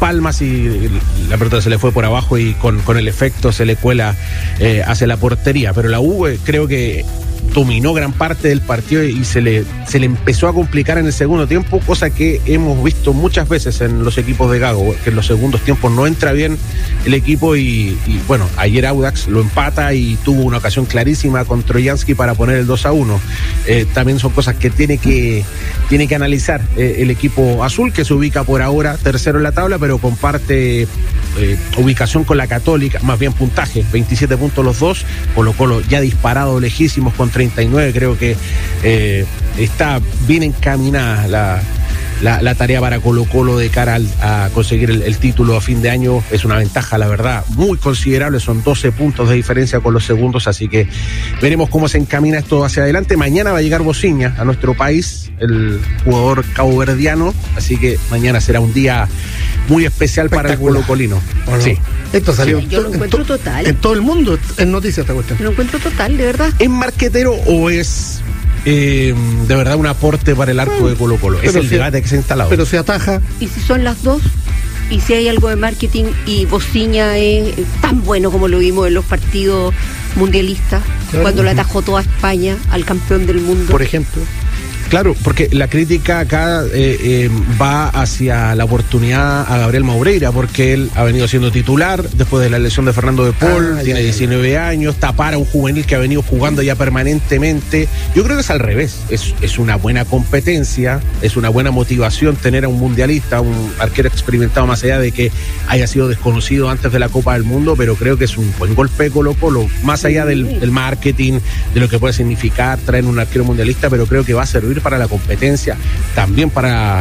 palmas y la pelota se le fue por abajo y con el efecto se le cuela hacia la portería. Pero la U creo que dominó gran parte del partido y se le empezó a complicar en el segundo tiempo, cosa que hemos visto muchas veces en los equipos de Gago, que en los segundos tiempos no entra bien el equipo y bueno, ayer Audax lo empata y tuvo una ocasión clarísima con Trojansky para poner el 2-1. También son cosas que tiene que analizar el equipo azul, que se ubica por ahora tercero en la tabla, pero comparte ubicación con la Católica, más bien puntaje, 27 puntos los dos. Colo-Colo ya disparado lejísimos con 39, creo que está bien encaminada la tarea para Colo-Colo de cara a conseguir el título a fin de año. Es una ventaja, la verdad, muy considerable, son 12 puntos de diferencia con los segundos, así que veremos cómo se encamina esto hacia adelante. Mañana va a llegar Bociña a nuestro país, el jugador caboverdiano, así que mañana será un día muy especial para el colocolino. ¿No? Sí. Esto salió yo lo encuentro total. En todo el mundo es noticia esta cuestión. Yo lo encuentro total, de verdad. ¿Es marquetero o es de verdad un aporte para el arco de Colo-Colo? Es el debate que se ha instalado. Pero se ataja. ¿Y si son las dos? ¿Y si hay algo de marketing y Bociña es tan bueno como lo vimos en los partidos mundialistas, claro, cuando le atajó toda España al campeón del mundo? Por ejemplo. Claro, porque la crítica acá va hacia la oportunidad a Gabriel Maureira, porque él ha venido siendo titular después de la lesión de Fernando de Paul, tiene 19 años, tapar a un juvenil que ha venido jugando ya permanentemente. Yo creo que es al revés, es una buena competencia, es una buena motivación tener a un mundialista, un arquero experimentado, más allá de que haya sido desconocido antes de la Copa del Mundo, pero creo que es un buen golpe de Colo-Colo, más allá del marketing, de lo que puede significar traer un arquero mundialista, pero creo que va a servir para la competencia, también para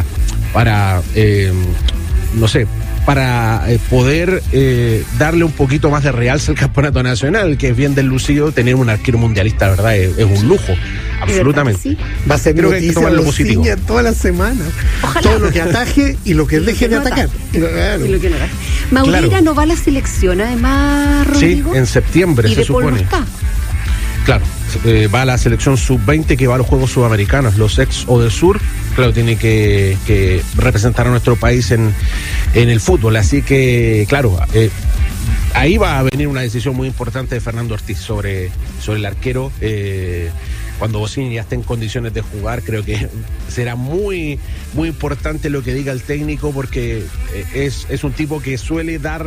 poder darle un poquito más de realce al campeonato nacional, que es bien deslucido. Tener un arquero mundialista, ¿verdad? Es un lujo, absolutamente. Sí. Va a ser creo que hay que tomar lo positivo toda la semana. Ojalá. Todo lo que ataje y lo que deje de atacar. Claro. Y lo que no ataque. Maureira claro. No va a la selección, además, Rodrigo. Sí, en septiembre se supone. No está. Claro, va a la selección sub-20 que va a los Juegos Sudamericanos, los ex o del sur, claro, tiene que representar a nuestro país en el fútbol, así que, claro, ahí va a venir una decisión muy importante de Fernando Ortiz sobre el arquero. Cuando Bociña ya esté en condiciones de jugar, creo que será muy, muy importante lo que diga el técnico, porque es un tipo que suele dar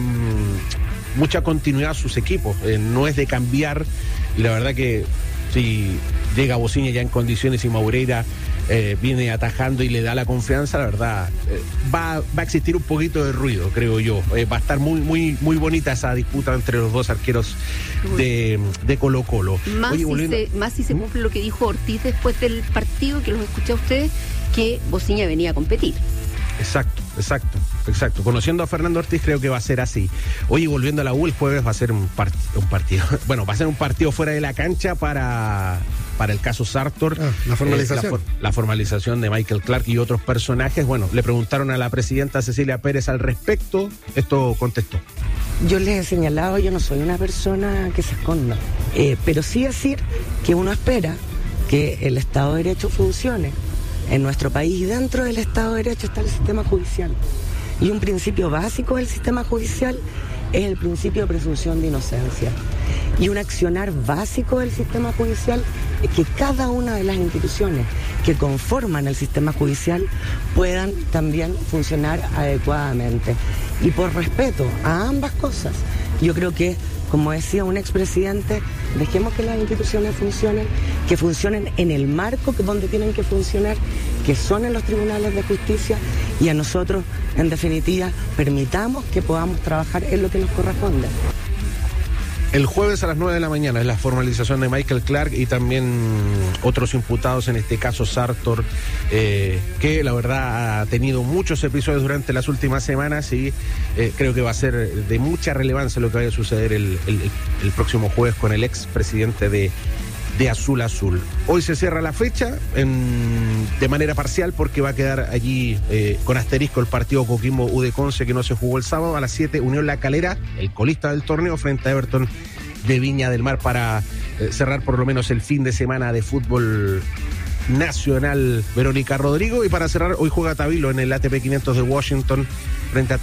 mucha continuidad a sus equipos, no es de cambiar. Y la verdad que si llega Bociña ya en condiciones y Maureira viene atajando y le da la confianza, la verdad va a existir un poquito de ruido, creo yo. Va a estar muy, muy, muy bonita esa disputa entre los dos arqueros de Colo-Colo. Más si se cumple lo que dijo Ortiz después del partido, que los escuché a ustedes, que Bociña venía a competir. Exacto. Conociendo a Fernando Ortiz, creo que va a ser así. Oye, volviendo a la U, el jueves va a ser un partido. Bueno, va a ser un partido fuera de la cancha para el caso Sartor. La formalización. La formalización de Michael Clark y otros personajes. Bueno, le preguntaron a la presidenta Cecilia Pérez al respecto. Esto contestó. Yo les he señalado, yo no soy una persona que se esconda, pero sí decir que uno espera que el Estado de Derecho funcione en nuestro país, y dentro del Estado de Derecho está el sistema judicial. Y un principio básico del sistema judicial es el principio de presunción de inocencia. Y un accionar básico del sistema judicial es que cada una de las instituciones que conforman el sistema judicial puedan también funcionar adecuadamente. Y por respeto a ambas cosas, yo creo que, como decía un expresidente, dejemos que las instituciones funcionen, que funcionen en el marco donde tienen que funcionar, que son en los tribunales de justicia, y a nosotros, en definitiva, permitamos que podamos trabajar en lo que nos corresponde. El jueves a las 9 de la mañana es la formalización de Michael Clark y también otros imputados, en este caso Sartor, que la verdad ha tenido muchos episodios durante las últimas semanas y creo que va a ser de mucha relevancia lo que vaya a suceder el próximo jueves con el ex presidente de Azul Azul. Hoy se cierra la fecha de manera parcial porque va a quedar allí con asterisco el partido Coquimbo UD Conce, que no se jugó el sábado. A las 7, Unión La Calera, el colista del torneo, frente a Everton de Viña del Mar, para cerrar por lo menos el fin de semana de fútbol nacional. Verónica Rodrigo. Y para cerrar, hoy juega Tabilo en el ATP 500 de Washington frente a